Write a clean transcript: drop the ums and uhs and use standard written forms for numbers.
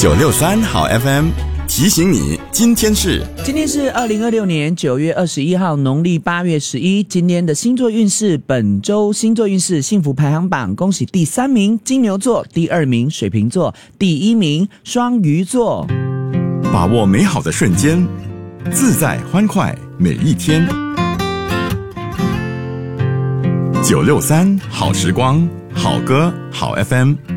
963好 FM 提醒你，今天是 2026年9月21号，农历8月11。今天的星座运势，本周星座运势幸福排行榜，恭喜第3名金牛座，第2名水瓶座，第1名双鱼座。 把握美好的瞬间，自在欢快每一天。963好时光，好歌好 FM。